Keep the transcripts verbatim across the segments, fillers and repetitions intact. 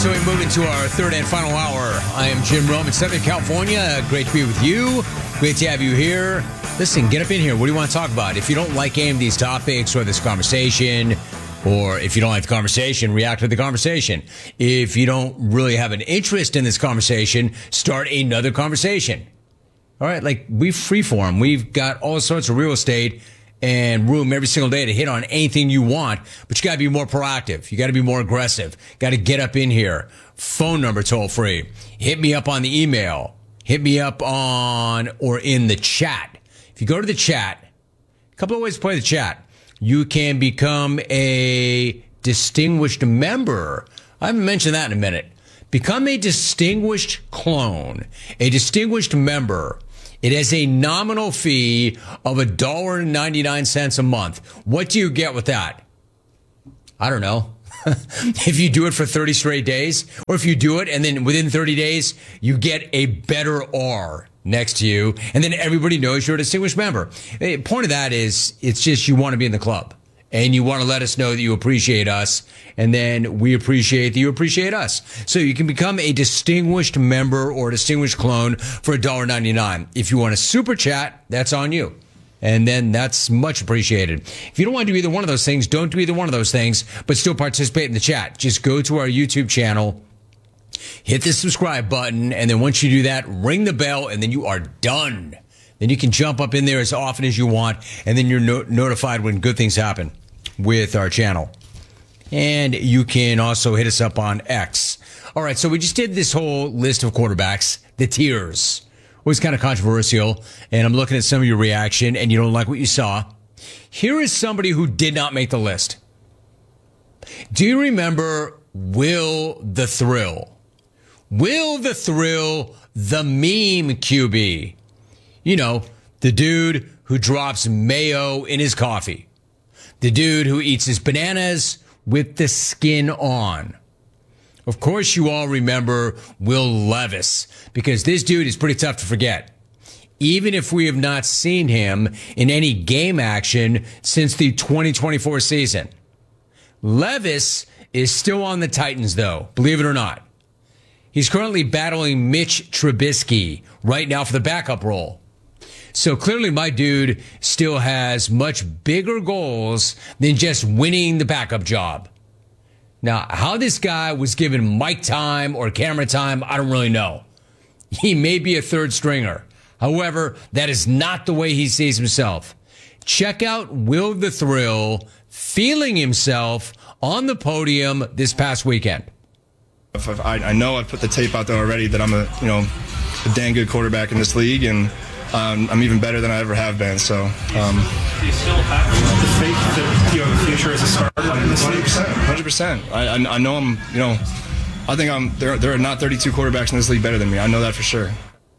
so we move into our third and final hour. I am Jim Rome in Southern California. Great to be with you. Great to have you here. Listen, get up in here. What do you want to talk about? If you don't like any of these topics or this conversation, or if you don't like the conversation, react to the conversation. If you don't really have an interest in this conversation, start another conversation. All right, like we freeform. We've got all sorts of real estate and room every single day to hit on anything you want, but you got to be more proactive. You got to be more aggressive. Got to get up in here. Phone number toll free. Hit me up on the email. Hit me up on or in the chat. If you go to the chat, a couple of ways to play the chat. You can become a distinguished member. I haven't mentioned that in a minute. Become a distinguished clone, a distinguished member. It has a nominal fee of one dollar and ninety-nine cents a month. What do you get with that? I don't know. If you do it for thirty straight days, or if you do it and then within thirty days, you get a better R next to you, and then everybody knows you're a distinguished member. The point of that is, it's just you want to be in the club, and you want to let us know that you appreciate us, and then we appreciate that you appreciate us. So you can become a distinguished member or a distinguished clone for one dollar and ninety-nine cents. If you want to super chat, that's on you. And then that's much appreciated. If you don't want to do either one of those things, don't do either one of those things, but still participate in the chat. Just go to our YouTube channel, hit the subscribe button, and then once you do that, ring the bell, and then you are done. Then you can jump up in there as often as you want, and then you're no- notified when good things happen with our channel. And you can also hit us up on X. All right, so we just did this whole list of quarterbacks, the tiers. Was kind of controversial, and I'm looking at some of your reaction, and you don't like what you saw. Here is somebody who did not make the list. Do you remember Will the Thrill? Will the Thrill, the meme Q B. You know, the dude who drops mayo in his coffee. The dude who eats his bananas with the skin on. Of course, you all remember Will Levis, because this dude is pretty tough to forget. Even if we have not seen him in any game action since the twenty twenty-four season. Levis is still on the Titans, though, believe it or not. He's currently battling Mitch Trubisky right now for the backup role. So clearly my dude still has much bigger goals than just winning the backup job. Now, how this guy was given mic time or camera time, I don't really know. He may be a third stringer. However, that is not the way he sees himself. Check out Will the Thrill feeling himself on the podium this past weekend. I, I know I've put the tape out there already that I'm a, you know, a dang good quarterback in this league, and um, I'm even better than I ever have been. So, um, do you still have the faith that you have a future as a starter in this league? one hundred percent. I, I, I know I'm, you know, I think I'm. There, there are not thirty-two quarterbacks in this league better than me. I know that for sure.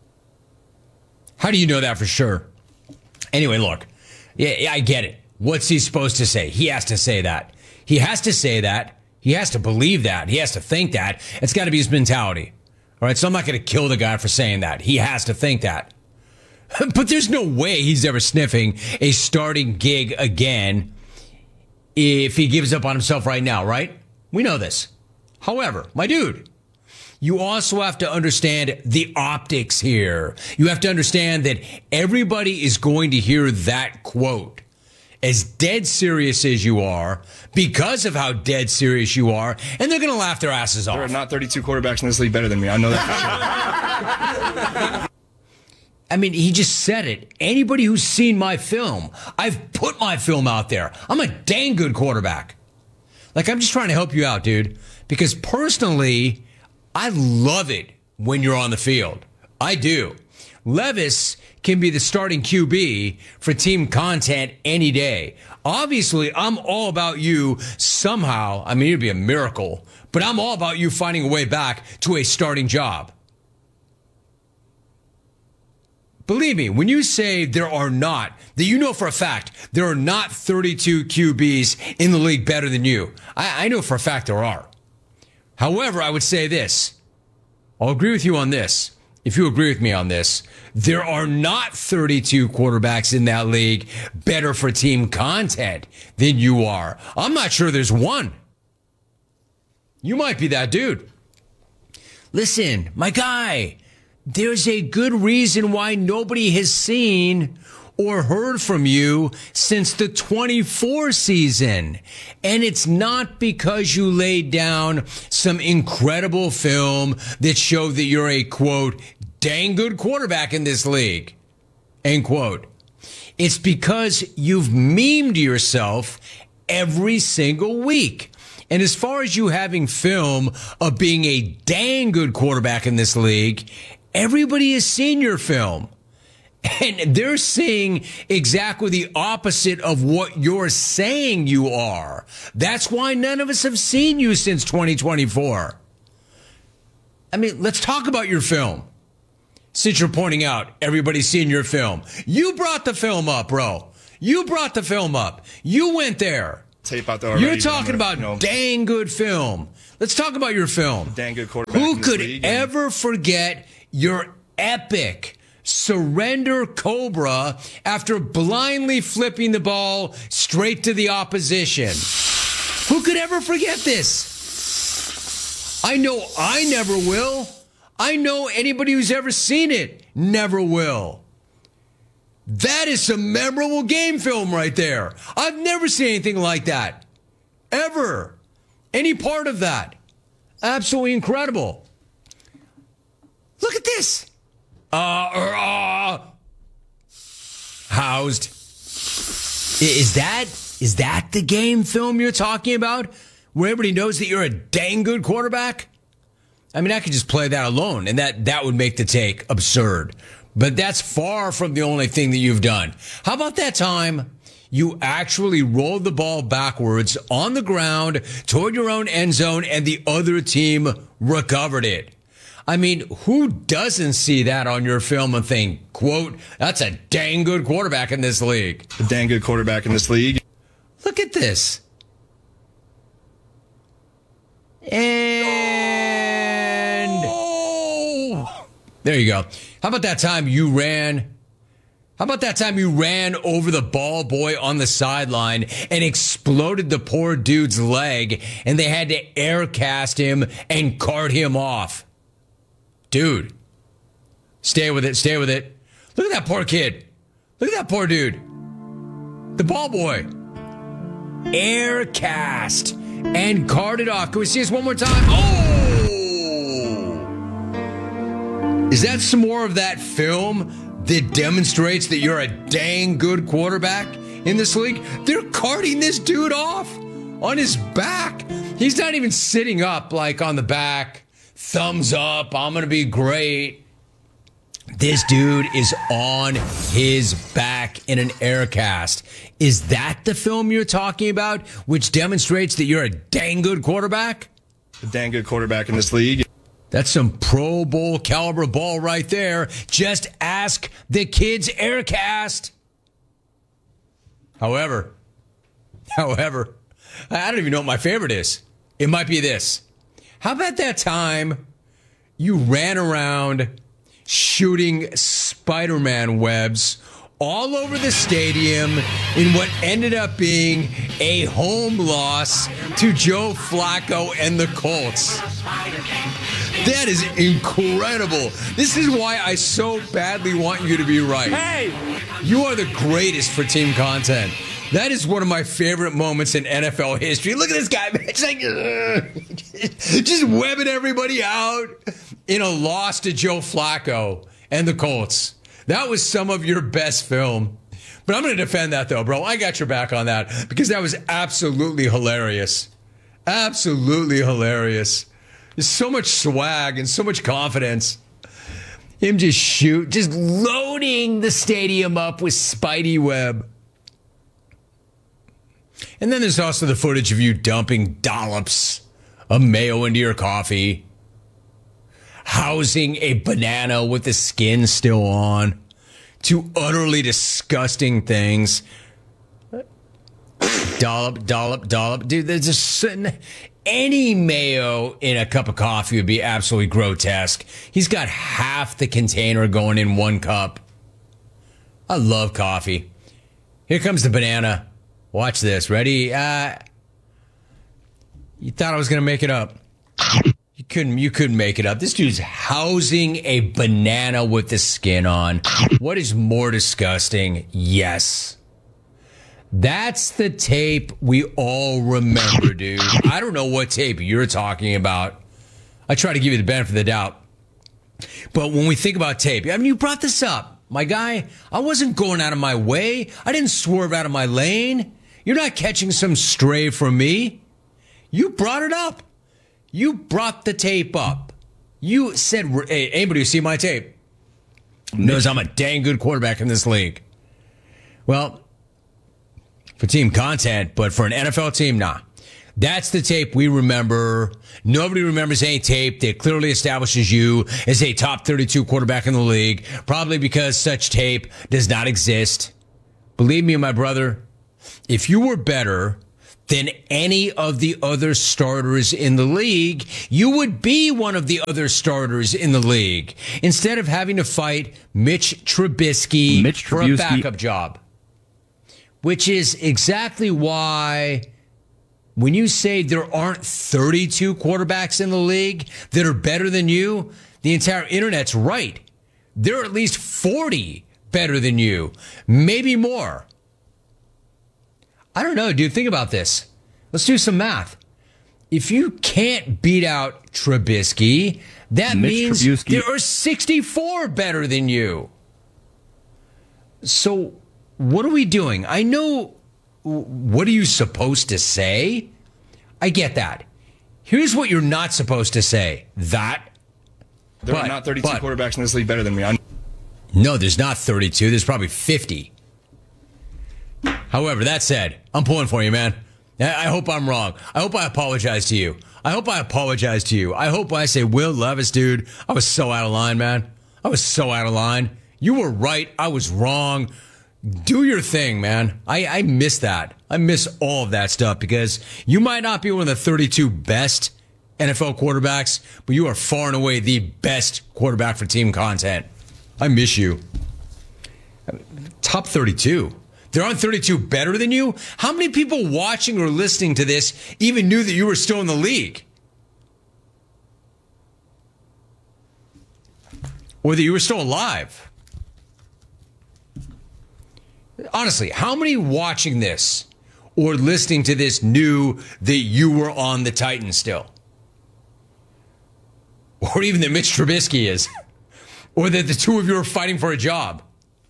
How do you know that for sure? Anyway, look, yeah, yeah, I get it. What's he supposed to say? He has to say that. He has to say that. He has to believe that. He has to think that. It's got to be his mentality. All right, so I'm not going to kill the guy for saying that. He has to think that. But there's no way he's ever sniffing a starting gig again if he gives up on himself right now, right? We know this. However, my dude, you also have to understand the optics here. You have to understand that everybody is going to hear that quote. As dead serious as you are, because of how dead serious you are, and they're going to laugh their asses off. There are not thirty-two quarterbacks in this league better than me. I know that for sure. I mean, he just said it. Anybody who's seen my film, I've put my film out there. I'm a dang good quarterback. Like, I'm just trying to help you out, dude. Because personally, I love it when you're on the field. I do. Levis can be the starting Q B for team content any day. Obviously, I'm all about you somehow. I mean, it'd be a miracle. But I'm all about you finding a way back to a starting job. Believe me, when you say there are not, that you know for a fact, there are not thirty-two Q Bs in the league better than you. I, I know for a fact there are. However, I would say this. I'll agree with you on this. If you agree with me on this, there are not thirty-two quarterbacks in that league better for team content than you are. I'm not sure there's one. You might be that dude. Listen, my guy, there's a good reason why nobody has seen or heard from you since the twenty-four season. And it's not because you laid down some incredible film that showed that you're a, quote, dang good quarterback in this league, end quote. It's because you've memed yourself every single week. And as far as you having film of being a dang good quarterback in this league, everybody has seen your film. And they're seeing exactly the opposite of what you're saying you are. That's why none of us have seen you since twenty twenty-four. I mean, let's talk about your film. Since you're pointing out everybody's seen your film. You brought the film up, bro. You brought the film up. You went there. Tape out there already. You're talking about you know, dang good film. Let's talk about your film. Dang good quarterback. Who in this could league ever and- forget your epic surrender cobra after blindly flipping the ball straight to the opposition? Who could ever forget this? I know I never will. I know anybody who's ever seen it never will. That is some memorable game film right there. I've never seen anything like that. Ever. Any part of that. Absolutely incredible. Look at this. Uh, uh, housed. Is that, is that the game film you're talking about? Where everybody knows that you're a dang good quarterback? I mean, I could just play that alone, and that, that would make the take absurd. But that's far from the only thing that you've done. How about that time you actually rolled the ball backwards on the ground toward your own end zone and the other team recovered it? I mean, who doesn't see that on your film and think, quote, that's a dang good quarterback in this league? A dang good quarterback in this league. Look at this. And oh, there you go. How about that time you ran? How about that time you ran over the ball boy on the sideline and exploded the poor dude's leg and they had to air cast him and cart him off? Dude, stay with it. Stay with it. Look at that poor kid. Look at that poor dude. The ball boy. Air cast and carted off. Can we see this one more time? Oh! Is that some more of that film that demonstrates that you're a dang good quarterback in this league? They're carting this dude off on his back. He's not even sitting up like on the back. Thumbs up. I'm going to be great. This dude is on his back in an air cast. Is that the film you're talking about, which demonstrates that you're a dang good quarterback? A dang good quarterback in this league. That's some Pro Bowl caliber ball right there. Just ask the kids air cast. However, however, I don't even know what my favorite is. It might be this. How about that time you ran around shooting Spider-Man webs all over the stadium in what ended up being a home loss to Joe Flacco and the Colts? That is incredible. This is why I so badly want you to be right. Hey! You are the greatest for team content. That is one of my favorite moments in N F L history. Look at this guy, man. It's like, uh, just webbing everybody out in a loss to Joe Flacco and the Colts. That was some of your best film. But I'm going to defend that, though, bro. I got your back on that because that was absolutely hilarious. Absolutely hilarious. There's so much swag and so much confidence. Him just shoot, just loading the stadium up with Spidey web. And then there's also the footage of you dumping dollops of mayo into your coffee, housing a banana with the skin still on, two utterly disgusting things. Dollop, dollop, dollop. Dude, there's just any mayo in a cup of coffee would be absolutely grotesque. He's got half the container going in one cup. I love coffee. Here comes the banana. Watch this. Ready? Uh, you thought I was going to make it up. You couldn't you couldn't make it up. This dude's housing a banana with the skin on. What is more disgusting? Yes. That's the tape we all remember, dude. I don't know what tape you're talking about. I try to give you the benefit of the doubt. But when we think about tape, I mean, you brought this up. My guy, I wasn't going out of my way. I didn't swerve out of my lane. You're not catching some stray from me. You brought it up. You brought the tape up. You said, hey, anybody who see my tape knows I'm a dang good quarterback in this league. Well, for team content, but for an N F L team, nah. That's the tape we remember. Nobody remembers any tape that clearly establishes you as a top thirty-two quarterback in the league, probably because such tape does not exist. Believe me, my brother, if you were better than any of the other starters in the league, you would be one of the other starters in the league instead of having to fight Mitch Trubisky, Mitch for a backup job. Which is exactly why when you say there aren't thirty-two quarterbacks in the league that are better than you, the entire internet's right. There are at least forty better than you, maybe more. I don't know, dude. Think about this. Let's do some math. If you can't beat out Trubisky, that Mitch means Trubisky. there are sixty-four better than you. So what are we doing? I know, what are you supposed to say? I get that. Here's what you're not supposed to say. That. There but, are not thirty-two but, quarterbacks in this league better than me. I No, there's not thirty-two. There's probably fifty. However, that said, I'm pulling for you, man. I hope I'm wrong. I hope I apologize to you. I hope I apologize to you. I hope I say, Will Levis, dude, I was so out of line, man. I was so out of line. You were right. I was wrong. Do your thing, man. I, I miss that. I miss all of that stuff because you might not be one of the thirty-two best N F L quarterbacks, but you are far and away the best quarterback for team content. I miss you. Top thirty-two. There aren't thirty-two better than you? How many people watching or listening to this even knew that you were still in the league? Or that you were still alive? Honestly, how many watching this or listening to this knew that you were on the Titans still? Or even that Mitch Trubisky is? Or that the two of you are fighting for a job?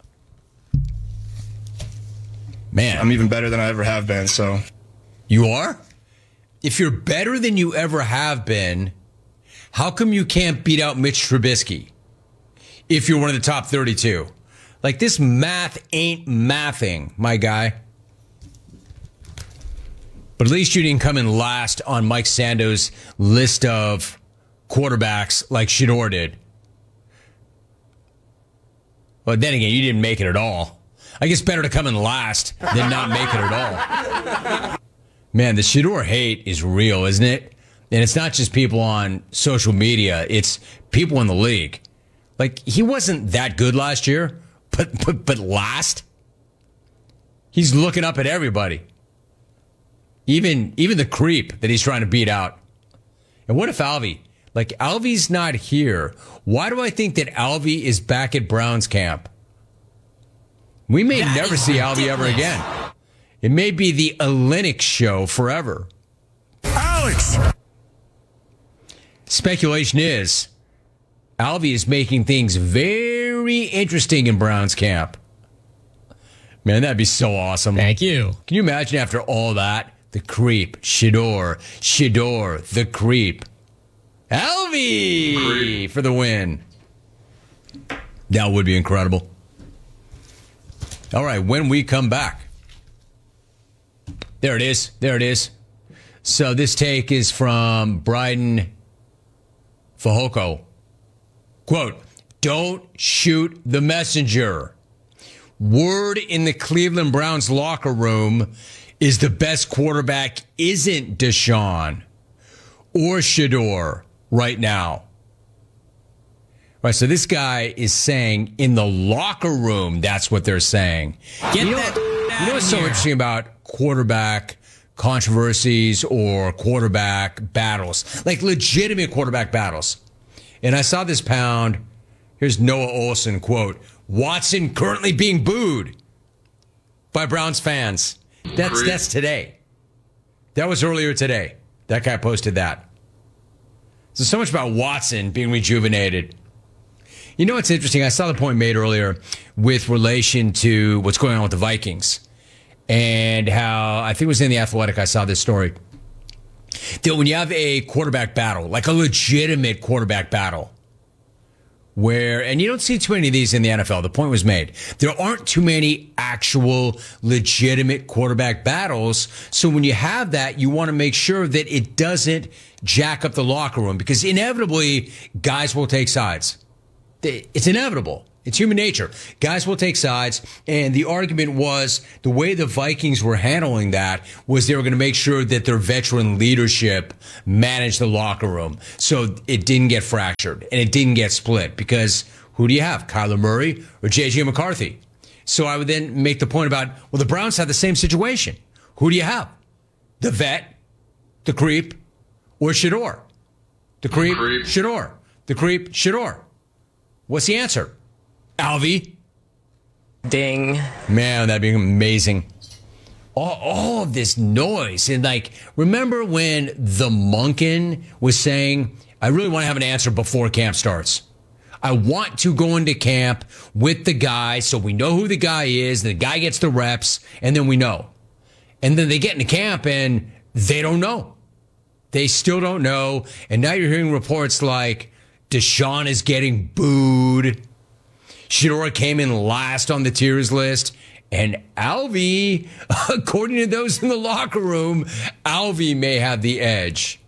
Man. I'm even better than I ever have been, so. You are? If you're better than you ever have been, how come you can't beat out Mitch Trubisky if you're one of the top thirty-two? Like, this math ain't mathing, my guy. But at least you didn't come in last on Mike Sando's list of quarterbacks like Shador did. But then again, you didn't make it at all. I guess better to come in last than not make it at all. Man, the Shador hate is real, isn't it? And it's not just people on social media. It's people in the league. Like, he wasn't that good last year, but but, but last? He's looking up at everybody. Even, even the creep that he's trying to beat out. And what if Alvy? Like, Alvy's not here. Why do I think that Alvy is back at Browns camp? We may that never see ridiculous. Alvy ever again. It may be the Olenek show forever. Alex! Speculation is Alvy is making things very interesting in Browns camp. Man, that'd be so awesome. Thank you. Can you imagine after all that? The creep, Shador, Shador, the creep. Alvy creep. For the win. That would be incredible. All right, when we come back. There it is. There it is. So this take is from Bryden Fehoko. Quote, don't shoot the messenger. Word in the Cleveland Browns locker room is the best quarterback isn't Deshaun or Shador right now. All right, so this guy is saying in the locker room, that's what they're saying. Get you know, that you know what's so interesting about quarterback controversies or quarterback battles, like legitimate quarterback battles. And I saw this pound. Here's Noah Olsen, quote, Watson currently being booed by Browns fans. That's that's today. That was earlier today. That guy posted that. So, so much about Watson being rejuvenated. You know what's interesting? I saw the point made earlier with relation to what's going on with the Vikings and how, I think it was in The Athletic, I saw this story, that when you have a quarterback battle, like a legitimate quarterback battle, where, and you don't see too many of these in the N F L, the point was made, there aren't too many actual legitimate quarterback battles. So when you have that, you want to make sure that it doesn't jack up the locker room, because inevitably guys will take sides. It's inevitable. It's human nature. Guys will take sides. And the argument was the way the Vikings were handling that was they were going to make sure that their veteran leadership managed the locker room so it didn't get fractured and it didn't get split. Because who do you have, Kyler Murray or J J McCarthy? So I would then make the point about, well, the Browns have the same situation. Who do you have? The vet, the creep, or Shador? The creep, creep. Shador. The creep, Shador. What's the answer? Alvy. Ding. Man, that'd be amazing. All, all of this noise. And like, remember when the Monken was saying, I really want to have an answer before camp starts. I want to go into camp with the guy so we know who the guy is, the guy gets the reps, and then we know. And then they get into camp and they don't know. They still don't know. And now you're hearing reports like Deshaun is getting booed. Shador came in last on the tiers list. And Alvy, according to those in the locker room, Alvy may have the edge.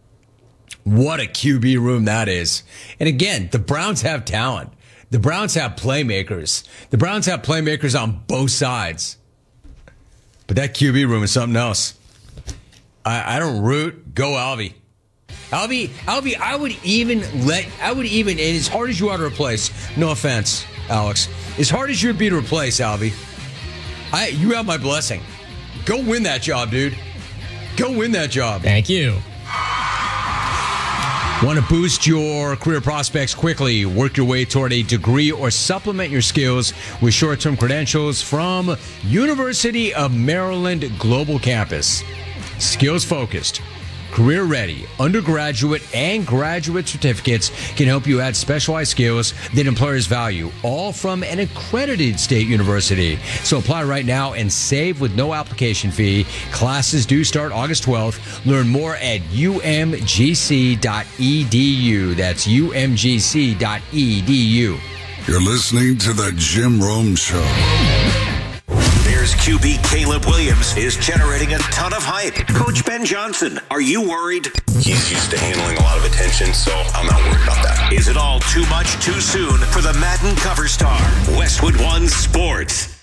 What a Q B room that is. And again, the Browns have talent. The Browns have playmakers. The Browns have playmakers on both sides. But that Q B room is something else. I, I don't root. Go Alvy. Alvy, Alvy, I would even let, I would even, and as hard as you are to replace, no offense, Alex, as hard as you'd be to replace, Alvy, I, you have my blessing. Go win that job, dude. Go win that job. Thank you. Want to boost your career prospects quickly? Work your way toward a degree or supplement your skills with short-term credentials from University of Maryland Global Campus. Skills-focused, career-ready, undergraduate and graduate certificates can help you add specialized skills that employers value, all from an accredited state university. So apply right now and save with no application fee. Classes do start August twelfth. Learn more at U M G C dot E D U. That's U M G C dot E D U. You're listening to The Jim Rome Show. Bears Q B Caleb Williams is generating a ton of hype. Coach Ben Johnson, are you worried? He's used to handling a lot of attention, so I'm not worried about that. Is it all too much too soon for the Madden cover star? Westwood One Sports.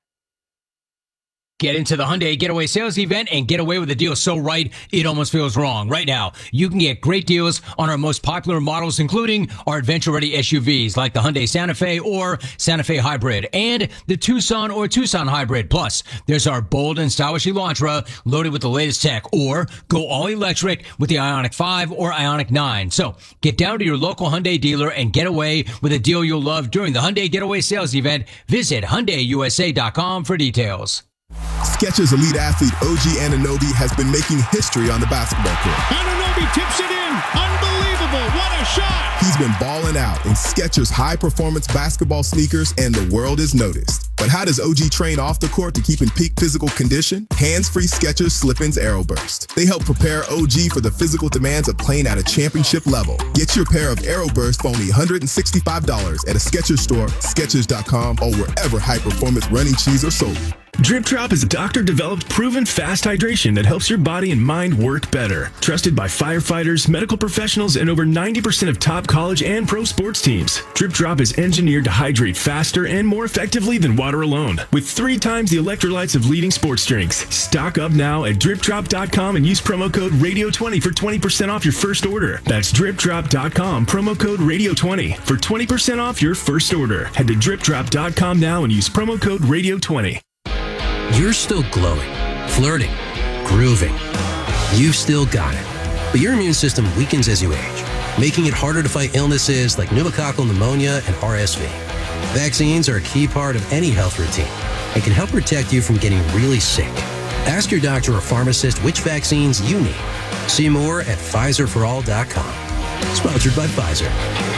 Get into the Hyundai Getaway Sales Event and get away with a deal so right, it almost feels wrong. Right now, you can get great deals on our most popular models, including our adventure-ready S U Vs like the Hyundai Santa Fe or Santa Fe Hybrid and the Tucson or Tucson Hybrid. Plus, there's our bold and stylish Elantra loaded with the latest tech, or go all-electric with the Ioniq five or Ioniq nine. So, get down to your local Hyundai dealer and get away with a deal you'll love during the Hyundai Getaway Sales Event. Visit Hyundai U S A dot com for details. Skechers elite athlete O G Anunoby has been making history on the basketball court. Anunoby tips it in. Unbelievable. What a shot. He's been balling out in Skechers high-performance basketball sneakers, and the world is noticed. But how does O G train off the court to keep in peak physical condition? Hands-free Skechers Slip-ins Aeroburst. They help prepare O G for the physical demands of playing at a championship level. Get your pair of Aeroburst for only one hundred sixty-five dollars at a Skechers store, Skechers dot com, or wherever high-performance running shoes are sold. Drip Drop is a doctor-developed, proven fast hydration that helps your body and mind work better. Trusted by firefighters, medical professionals, and over ninety percent of top college and pro sports teams. Drip Drop is engineered to hydrate faster and more effectively than water alone, with three times the electrolytes of leading sports drinks. Stock up now at drip drop dot com and use promo code radio twenty for twenty percent off your first order. That's drip drop dot com, promo code radio twenty for twenty percent off your first order. Head to drip drop dot com now and use promo code radio twenty. You're still glowing, flirting, grooving. You've still got it, but your immune system weakens as you age, making it harder to fight illnesses like pneumococcal pneumonia and R S V. Vaccines are a key part of any health routine and can help protect you from getting really sick. Ask your doctor or pharmacist which vaccines you need. See more at Pfizer for all dot com. Sponsored by Pfizer.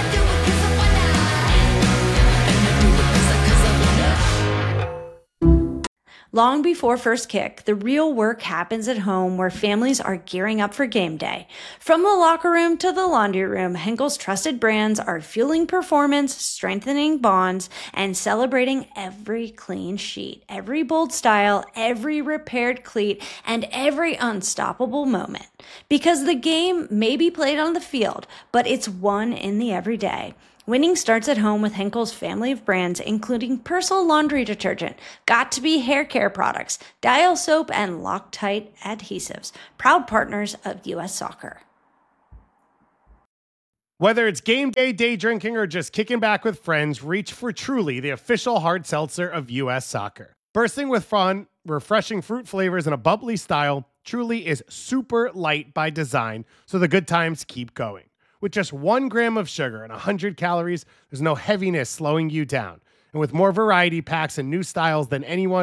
Long before first kick, the real work happens at home where families are gearing up for game day. From the locker room to the laundry room, Henkel's trusted brands are fueling performance, strengthening bonds, and celebrating every clean sheet, every bold style, every repaired cleat, and every unstoppable moment. Because the game may be played on the field, but it's won in the everyday. Winning starts at home with Henkel's family of brands, including Persil laundry detergent, Got2b hair care products, Dial soap, and Loctite adhesives, proud partners of U S Soccer. Whether it's game day, day drinking, or just kicking back with friends, reach for Truly, the official hard seltzer of U S Soccer. Bursting with fun, refreshing fruit flavors, and a bubbly style, Truly is super light by design, so the good times keep going. With just one gram of sugar and one hundred calories, there's no heaviness slowing you down. And with more variety packs and new styles than anyone